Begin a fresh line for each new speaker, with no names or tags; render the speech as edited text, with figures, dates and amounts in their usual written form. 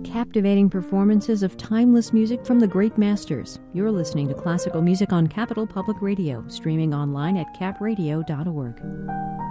captivating performances of timeless music from the great masters. You're listening to Classical Music on Capital Public Radio, streaming online at capradio.org.